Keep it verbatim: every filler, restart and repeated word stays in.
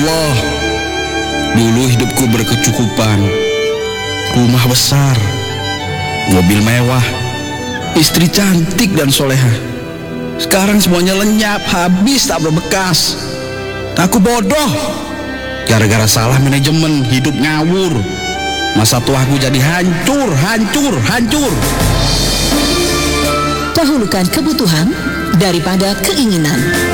Allah, dulu hidupku berkecukupan, rumah besar, mobil mewah, istri cantik dan soleha. Sekarang semuanya lenyap, habis tak berbekas. Aku bodoh, gara-gara salah manajemen, hidup ngawur. Masa tuaku jadi hancur, hancur, hancur. Dahulukan kebutuhan daripada keinginan.